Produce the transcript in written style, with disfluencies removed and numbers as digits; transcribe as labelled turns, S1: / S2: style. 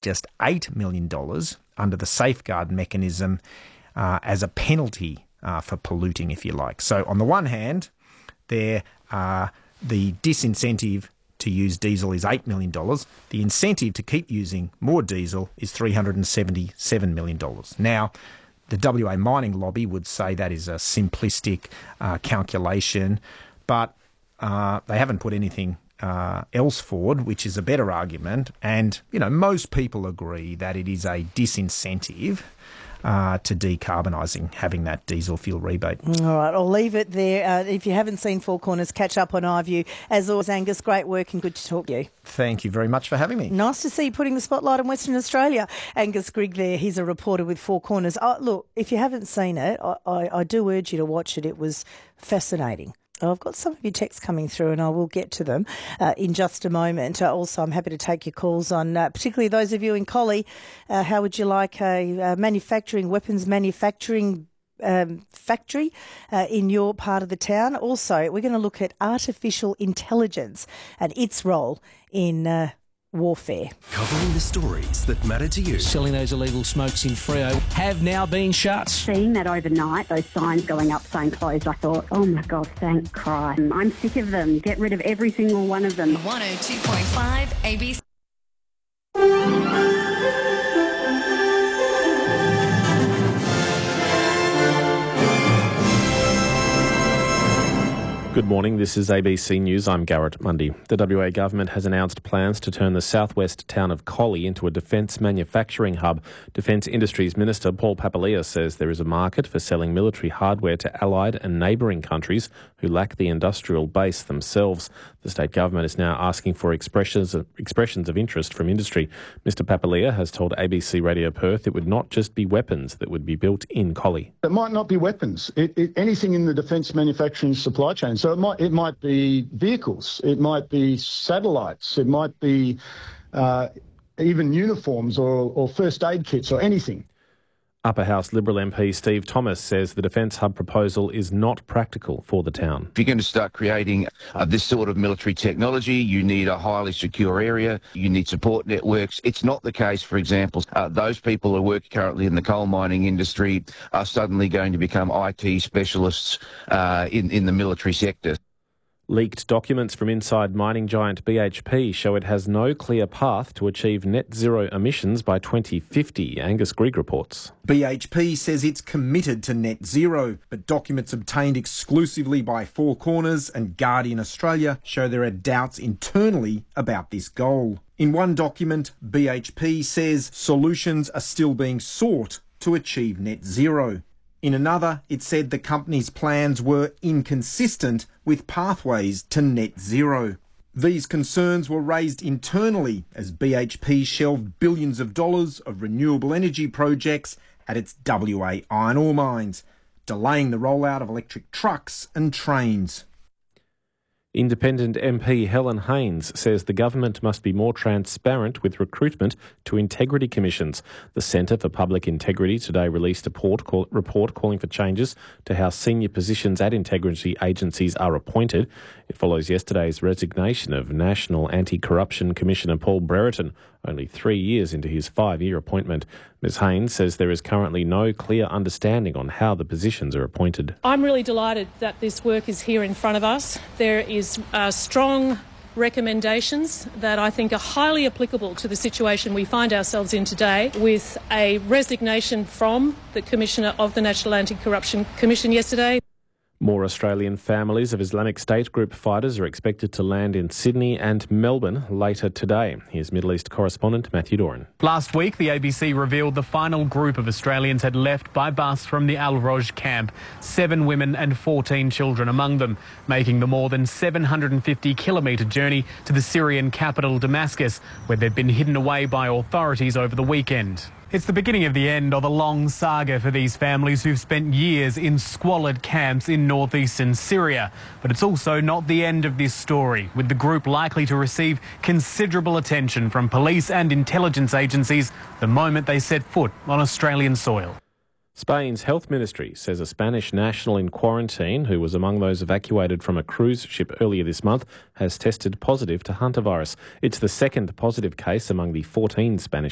S1: just $8 million under the safeguard mechanism as a penalty for polluting, if you like. So on the one hand, the disincentive to use diesel is $8 million. The incentive to keep using more diesel is $377 million. Now, the WA mining lobby would say that is a simplistic calculation, but they haven't put anything else forward, which is a better argument. And, most people agree that it is a disincentive to decarbonising, having that diesel fuel rebate.
S2: All right, I'll leave it there. If you haven't seen Four Corners, catch up on iView. As always, Angus, great work and good to talk to you.
S1: Thank you very much for having me.
S2: Nice to see you putting the spotlight on Western Australia. Angus Grigg there, he's a reporter with Four Corners. Look, if you haven't seen it, I do urge you to watch it. It was fascinating. I've got some of your texts coming through and I will get to them in just a moment. Also, I'm happy to take your calls on, particularly those of you in Collie, how would you like a weapons manufacturing factory in your part of the town? Also, we're going to look at artificial intelligence and its role in warfare.
S3: Covering the stories that matter to you.
S4: Selling those illegal smokes in Freo have now been shut.
S5: Seeing that overnight, those signs going up saying closed, I thought, oh my God, thank Christ. I'm sick of them. Get rid of every single one of them.
S6: 102.5 ABC.
S7: Good morning, this is ABC News. I'm Garrett Mundy. The WA government has announced plans to turn the southwest town of Collie into a defence manufacturing hub. Defence Industries Minister Paul Papalia says there is a market for selling military hardware to allied and neighbouring countries who lack the industrial base themselves. The state government is now asking for expressions of interest from industry. Mr Papalia has told ABC Radio Perth it would not just be weapons that would be built in Collie.
S8: It might not be weapons. Anything in the defence manufacturing supply chain. So it might be vehicles, it might be satellites, it might be even uniforms or first aid kits or anything.
S7: Upper House Liberal MP Steve Thomas says the Defence Hub proposal is not practical for the town.
S9: If you're going to start creating this sort of military technology, you need a highly secure area, you need support networks. It's not the case, for example, those people who work currently in the coal mining industry are suddenly going to become IT specialists in the military sector.
S7: Leaked documents from inside mining giant BHP show it has no clear path to achieve net zero emissions by 2050, Angus Grigg reports.
S1: BHP says it's committed to net zero, but documents obtained exclusively by Four Corners and Guardian Australia show there are doubts internally about this goal. In one document, BHP says solutions are still being sought to achieve net zero. In another, it said the company's plans were inconsistent with pathways to net zero. These concerns were raised internally as BHP shelved billions of dollars of renewable energy projects at its WA iron ore mines, delaying the rollout of electric trucks and trains.
S7: Independent MP Helen Haines says the government must be more transparent with recruitment to integrity commissions. The Centre for Public Integrity today released a report calling for changes to how senior positions at integrity agencies are appointed. It follows yesterday's resignation of National Anti-Corruption Commissioner Paul Brereton, only 3 years into his 5-year appointment. Ms Haines says there is currently no clear understanding on how the positions are appointed.
S10: I'm really delighted that this work is here in front of us. There is strong recommendations that I think are highly applicable to the situation we find ourselves in today, with a resignation from the Commissioner of the National Anti-Corruption Commission yesterday.
S7: More Australian families of Islamic State group fighters are expected to land in Sydney and Melbourne later today. Here's Middle East correspondent Matthew Doran.
S11: Last week, the ABC revealed the final group of Australians had left by bus from the Al-Roj camp, 7 women and 14 children among them, making the more than 750-kilometre journey to the Syrian capital Damascus, where they've been hidden away by authorities over the weekend. It's the beginning of the end of a long saga for these families who've spent years in squalid camps in northeastern Syria. But it's also not the end of this story, with the group likely to receive considerable attention from police and intelligence agencies the moment they set foot on Australian soil.
S7: Spain's health ministry says a Spanish national in quarantine, who was among those evacuated from a cruise ship earlier this month, has tested positive to hantavirus. It's the second positive case among the 14 Spanish